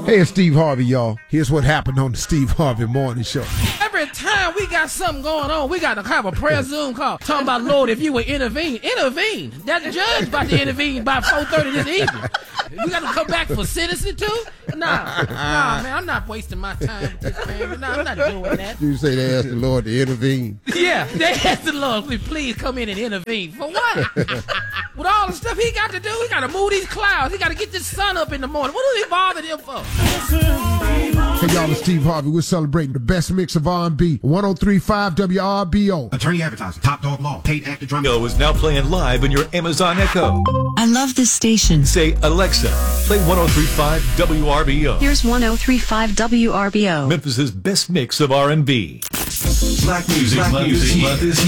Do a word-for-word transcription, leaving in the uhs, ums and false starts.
Hey, it's Steve Harvey, y'all. Here's what happened on the Steve Harvey Morning Show. Every time we got something going on, we got to have a prayer Zoom call. Talking about, Lord, if you would intervene, intervene. That judge about to intervene by four thirty this evening. We got to come back for citizen too? Nah, nah, man, I'm not wasting my time with this, man. Nah, I'm not doing that. You say they asked the Lord to intervene? Yeah, they asked the Lord, please, please come in and intervene. For what? With all the stuff he got to do, he got to move these clouds. He got to get this sun up in the morning. What do he bother him for? Hey, y'all, it's Steve Harvey. We're celebrating the best mix of R and B. one oh three point five W R B O. Attorney Advertising, Top Dog Law, Paid Actor Drum. is now playing live in your Amazon Echo. I love this station. Say, Alexa, play one oh three point five W R B O. Here's one oh three point five W R B O. Memphis' best mix of R and B. Black music, Black music,